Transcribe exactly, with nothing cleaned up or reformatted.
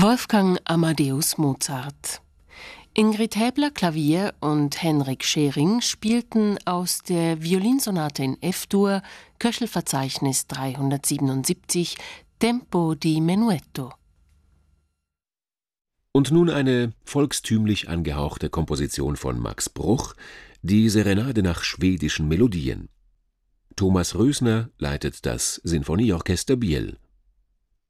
Wolfgang Amadeus Mozart. Ingrid Häbler Klavier und Henrik Schering spielten aus der Violinsonate in F-Dur, Köchelverzeichnis dreihundertsiebenundsiebzig, Tempo di Menuetto. Und nun eine volkstümlich angehauchte Komposition von Max Bruch, die Serenade nach schwedischen Melodien. Thomas Rösner leitet das Sinfonieorchester Biel.